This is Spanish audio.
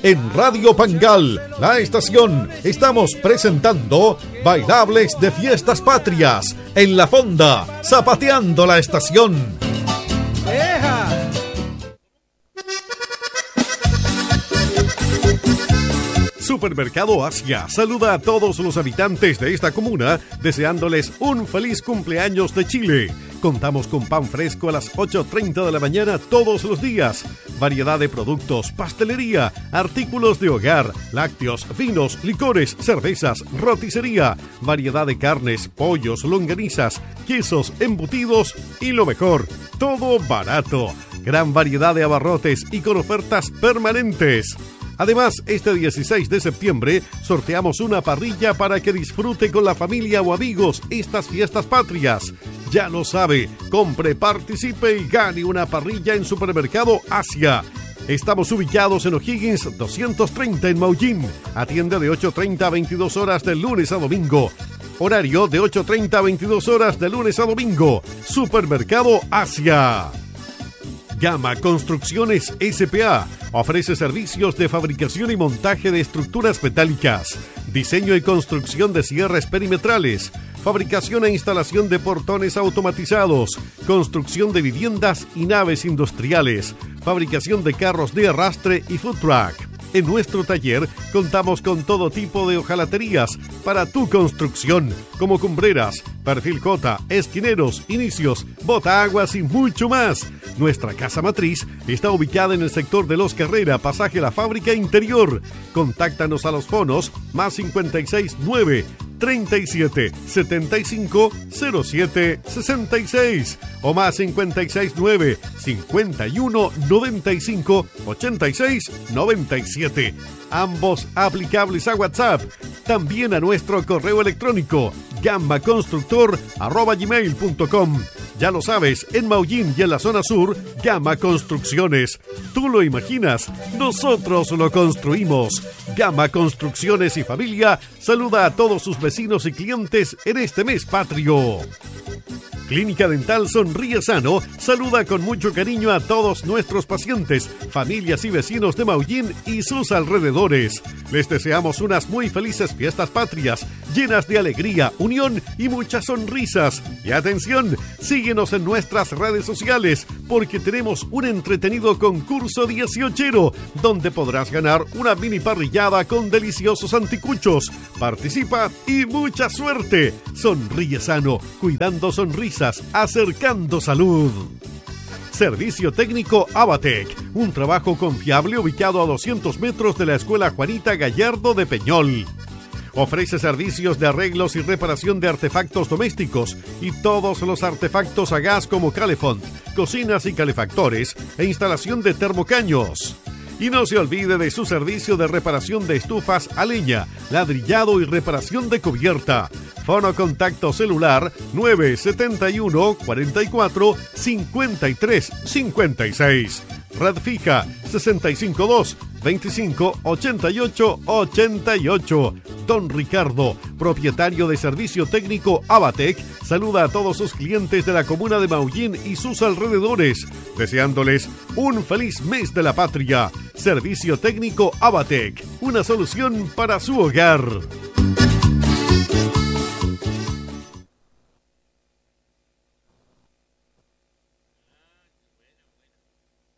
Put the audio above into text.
en Radio Pangal, la estación, estamos presentando Bailables de Fiestas Patrias en la Fonda, zapateando la estación. ¡Eja! Supermercado Asia saluda a todos los habitantes de esta comuna deseándoles un feliz cumpleaños de Chile. Contamos con pan fresco a las 8:30 de la mañana todos los días. Variedad de productos, pastelería, artículos de hogar, lácteos, vinos, licores, cervezas, roticería. Variedad de carnes, pollos, longanizas, quesos, embutidos y lo mejor, todo barato. Gran variedad de abarrotes y con ofertas permanentes. Además, este 16 de septiembre sorteamos una parrilla para que disfrute con la familia o amigos estas fiestas patrias. Ya lo sabe, compre, participe y gane una parrilla en Supermercado Asia. Estamos ubicados en O'Higgins 230 en Maullín. Atiende de 8:30 a 22 horas de lunes a domingo. Horario de 8:30 a 22 horas de lunes a domingo. Supermercado Asia. Gama Construcciones S.p.A. ofrece servicios de fabricación y montaje de estructuras metálicas, diseño y construcción de cierres perimetrales, fabricación e instalación de portones automatizados, construcción de viviendas y naves industriales, fabricación de carros de arrastre y food truck. En nuestro taller contamos con todo tipo de hojalaterías para tu construcción, como cumbreras, perfil J, esquineros, inicios, botaaguas y mucho más. Nuestra casa matriz está ubicada en el sector de Los Carrera, pasaje La Fábrica Interior. Contáctanos a los fonos más 569 37 75 07 66 o más 569 51 95 86 97. Ambos aplicables a WhatsApp. También a nuestro correo electrónico gamaconstructor@gmail.com. Ya lo sabes, en Maullín y en la zona sur, Gama Construcciones. Tú lo imaginas, nosotros lo construimos. Gama Construcciones y Familia saluda a todos sus vecinos y clientes en este mes patrio. Clínica Dental Sonríe Sano saluda con mucho cariño a todos nuestros pacientes, familias y vecinos de Maullín y sus alrededores. Les deseamos unas muy felices fiestas patrias, llenas de alegría, unión y muchas sonrisas. Y atención, síguenos en nuestras redes sociales, porque tenemos un entretenido concurso 18ero, donde podrás ganar una mini parrillada con deliciosos anticuchos. Participa y mucha suerte. Sonríe Sano, cuidando sonrisas, acercando salud. Servicio técnico Abatec, un trabajo confiable ubicado a 200 metros de la Escuela Juanita Gallardo de Peñol. Ofrece servicios de arreglos y reparación de artefactos domésticos y todos los artefactos a gas como Calefont, cocinas y calefactores e instalación de termocaños. Y no se olvide de su servicio de reparación de estufas a leña, ladrillado y reparación de cubierta. Fono contacto celular 971 44 53 56. Red fija 652 25 88 88. Don Ricardo, propietario de Servicio Técnico Abatec, saluda a todos sus clientes de la comuna de Maullín y sus alrededores, deseándoles un feliz mes de la patria. Servicio Técnico Abatec, una solución para su hogar.